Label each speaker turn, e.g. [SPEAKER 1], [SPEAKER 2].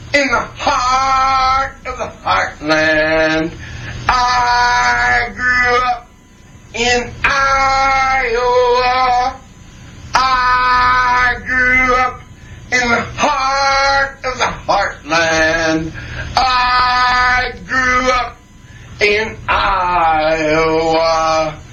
[SPEAKER 1] in the heart of the heartland. I grew up in Iowa. I grew up in the heart of the heartland. I grew up in Iowa.